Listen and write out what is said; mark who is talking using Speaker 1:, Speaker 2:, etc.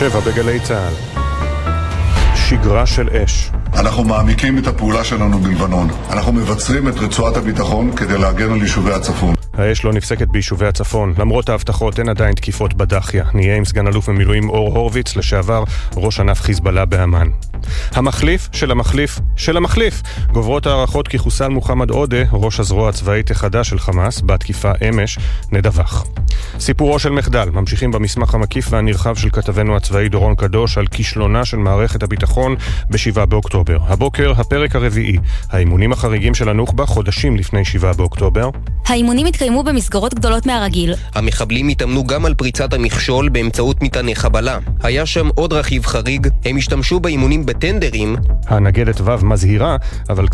Speaker 1: 7 בגלי צהל. שגרה של אש.
Speaker 2: אנחנו מעמיקים את הפעולה שלנו בלבנון. אנחנו מבצרים את רצועת הביטחון כדי להגן על יישובי הצפון.
Speaker 1: האש לא נפסקת ביישובי הצפון. למרות ההבטחות אין עדיין תקיפות בדחיה. נהיה עם סגן אלוף במילואים אור הורוביץ, לשעבר ראש ענף חיזבאללה באמן. המחליף של המחליף של המחליף. גוברות הערכות כי חוסל מוחמד עודה, ראש הזרוע הצבאית החדש של חמאס, בתקיפה אמש, נדווח. סיפורו של מחדל. ממשיכים במסמך המקיף והנרחב של כתבנו הצבאי דורון קדוש על כישלונה של מערכת הביטחון ב-7 באוקטובר. הבוקר, הפרק הרביעי. האימונים החריגים של הנוח'בה חודשים לפני 7 באוקטובר.
Speaker 3: האימונים התקיימו במסגרות גדולות מהרגיל.
Speaker 4: המחבלים התאמנו גם על פריצת המכשול באמצעות מטעני חבלה. היה שם עוד רכיב חריג. הם השתמשו באימונים בטנדרים.
Speaker 1: הנגדת ו' מזהירה, אבל